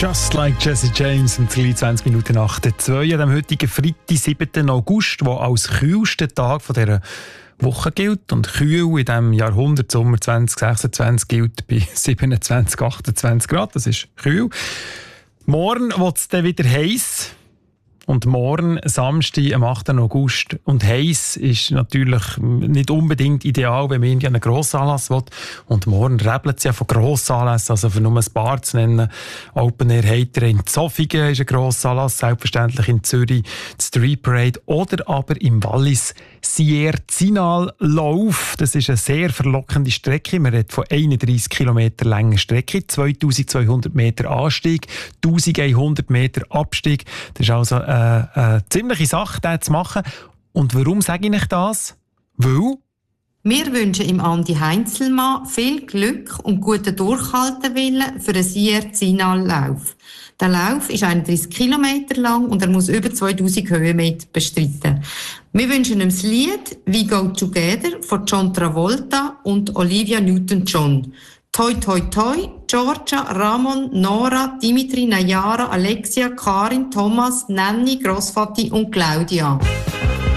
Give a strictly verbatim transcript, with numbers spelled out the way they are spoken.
Just like Jesse James um zwanzig Minuten nach der zwei am heutigen Freitag, siebten August, der als kühlster Tag von dieser Woche gilt. Und kühl in diesem Jahrhundert, Sommer zwanzig sechsundzwanzig, gilt bei siebenundzwanzig, achtundzwanzig Grad. Das ist kühl. Morgen wird es dann wieder heiß. Und morgen, Samstag, am achten August. Und heiß ist natürlich nicht unbedingt ideal, wenn man irgendwie einen Grossanlass will. Und morgen rebelt es ja von Grossanlässen, also für nur ein paar zu nennen. Open Air Heiter in Zofingen ist ein Grossanlass, selbstverständlich in Zürich, die Street Parade oder aber im Wallis Sierzinal-Lauf. Das ist eine sehr verlockende Strecke. Man redet von einunddreissig Kilometer langen Strecke, zweitausendzweihundert Meter Anstieg, eintausendeinhundert Meter Abstieg. Das ist also eine, eine ziemliche Sache, das zu machen. Und warum sage ich euch das? Weil wir wünschen ihm Andi Heinzelmann viel Glück und guten Durchhaltewillen für den Sierzinal-Lauf. Der Lauf ist einunddreissig Kilometer lang und er muss über zweitausend Höhenmeter bestreiten. Wir wünschen ihm das Lied «We Go Together» von John Travolta und Olivia Newton-John. Toi, toi, toi, Georgia, Ramon, Nora, Dimitri, Nayara, Alexia, Karin, Thomas, Nanni, Grossvati und Claudia.